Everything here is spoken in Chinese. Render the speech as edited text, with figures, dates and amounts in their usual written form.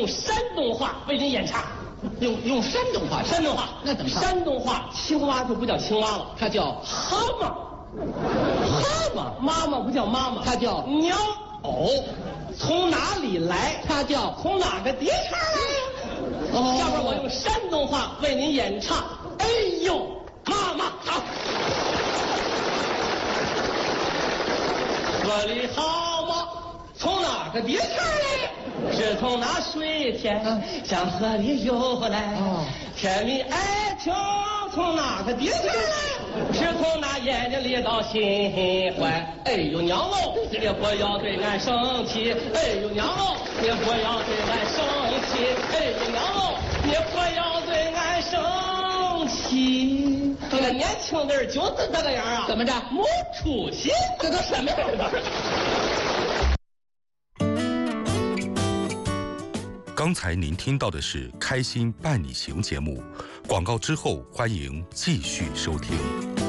山东话为您演唱。 用山东话， 山东话那怎么唱？ 山东话青蛙就不叫青蛙了， 它叫蛤蟆。蛤蟆，妈妈不叫妈妈， 它叫鸟。 藕。 从哪里来？ 它叫从哪个地方来呀？ 哦下边我用山东话为您演唱。哎呦，妈妈好。河里好吗？从哪个地方来？是从那水天向河里游来。甜蜜爱情从哪个地方来？是从那眼睛里到心怀。哎呦娘哦，你不要对俺生气。哎呦娘哦，你不要对俺生气。哎呦娘哦，你不要对俺生气。这个年轻人就是这个样啊！ 怎么着？ 没出息！ 这都什么人？ 刚才您听到的是《开心伴你行》节目，广告之后欢迎继续收听。